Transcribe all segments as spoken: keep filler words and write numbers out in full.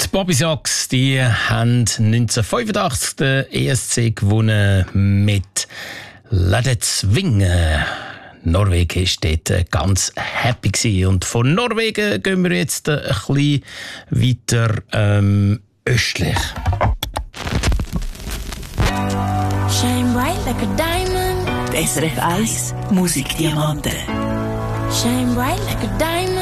Die Bobby Sox, die haben neunzehnhundertfünfundachtzig den E S C gewonnen mit «Ladezwingen». Norwegen war dort ganz happy gewesen. Und von Norwegen gehen wir jetzt ein bisschen weiter ähm, östlich. Shine bright like a diamond. Die S R F eins Musikdiamanten. Shine bright like a diamond.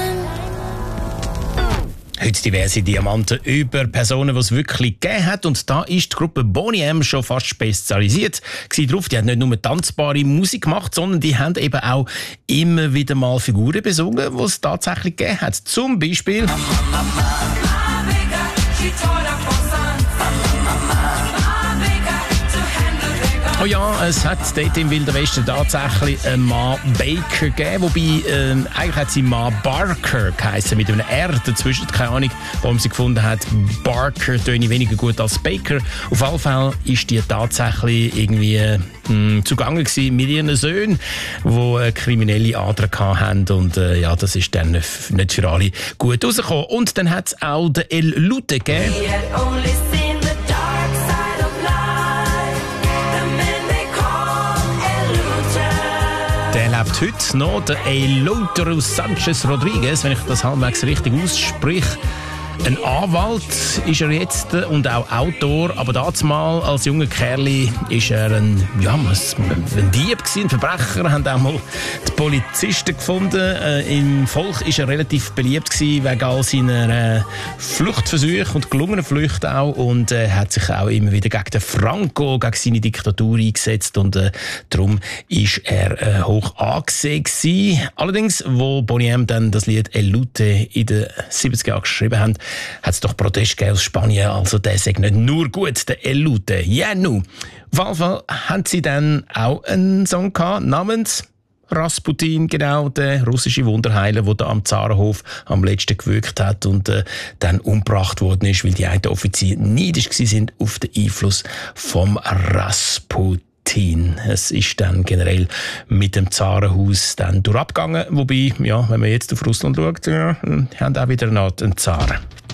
Heute diverse Diamanten über Personen, die es wirklich gegeben hat. Und da ist die Gruppe Boney M schon fast spezialisiert darauf. Die haben nicht nur tanzbare Musik gemacht, sondern die haben eben auch immer wieder mal Figuren besungen, die es tatsächlich gegeben hat. Zum Beispiel... Oh ja, es hat dort im Wilden Westen tatsächlich einen Mann Baker gegeben, wobei äh, eigentlich hat sie Mann Barker geheissen, mit einem R dazwischen, keine Ahnung, warum sie gefunden hat, Barker töne weniger gut als Baker. Auf jeden Fall ist die tatsächlich irgendwie äh, zugange gewesen mit ihren Söhnen, die äh, kriminelle Adern hatten und äh, ja, das ist dann nicht für alle gut rausgekommen. Und dann hat es auch den El Lute gegeben. Der lebt heute noch, der Eloutero Sanchez Rodriguez, wenn ich das halbwegs richtig ausspreche. Ein Anwalt ist er jetzt und auch Autor, aber damals als junger Kerl ist er ein, ja, ein Dieb gewesen, ein Verbrecher, haben auch mal die Polizisten gefunden. Im Volk ist er relativ beliebt gewesen, wegen all seiner Fluchtversuche und gelungenen Flüchte auch, und er äh, hat sich auch immer wieder gegen den Franco, gegen seine Diktatur eingesetzt, und äh, darum ist er äh, hoch angesehen gewesen. Allerdings, wo Boney M dann das Lied El Lute in den siebziger Jahren geschrieben haben, hat es doch Protest aus Spanien, also der sagt nicht nur gut, der El Lute. Ja, yeah, nu. Auf jeden Fall haben sie dann auch einen Song gehabt, namens Rasputin, genau, der russische Wunderheiler, der da am Zarenhof am letzten gewirkt hat und äh, dann umgebracht worden ist, weil die einen Offiziere neidisch waren auf den Einfluss vom Rasputin. Es ist dann generell mit dem Zarenhaus dann durchgegangen, wobei, ja, wenn man jetzt auf Russland schaut, ja, haben auch wieder einen Zaren.